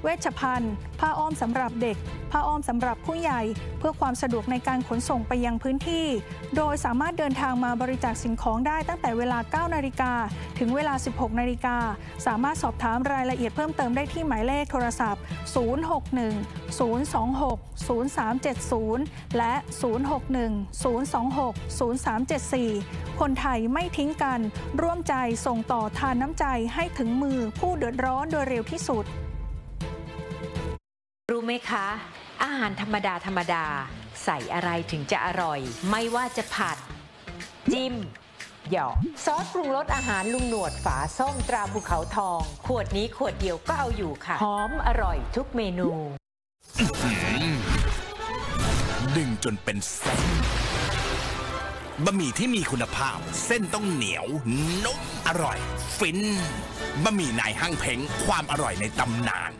เวชภัณฑ์ผ้าอ้อมสำหรับเด็กผ้าอ้อมสำหรับผู้ใหญ่เพื่อความสะดวกในการขนส่งไปยังพื้นที่โดยสามารถเดินทางมาบริจาคสิ่งของได้ตั้งแต่เวลา 9 นาฬิกาถึงเวลา 16 นาฬิกาสามารถสอบถามรายละเอียดเพิ่มเติมได้ที่หมายเลขโทรศัพท์ 061-026-0370 และ 061-026-0374 คนไทยไม่ทิ้งกันร่วมใจส่งต่อทานน้ำใจให้ถึงมือผู้เดือดร้อนโดยเร็วที่สุดรู้ไหมคะอาหารธรรมดาใส่อะไรถึงจะอร่อยไม่ว่าจะผัดจิ้มหยอกซอสปรุงรสอาหารลุงหนวดฝาส้มตราภูเขาทองขวดนี้ขวดเดียวก็เอาอยู่ค่ะหอมอร่อยทุกเมนูดึงจนเป็นเส้นบะหมี่ที่มีคุณภาพเส้นต้องเหนียวนุ่มอร่อยฟินบะหมี่นายห้างเพ้งความอร่อยในตำนาน